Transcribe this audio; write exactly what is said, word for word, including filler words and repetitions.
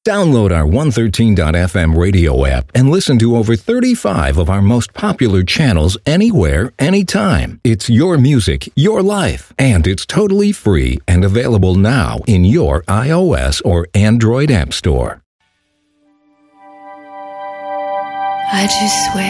Download our one thirteen dot f m radio app and listen to over thirty-five of our most popular channels anywhere, anytime. It's your music, your life, and it's totally free and available now in your iOS or Android app store. I just swear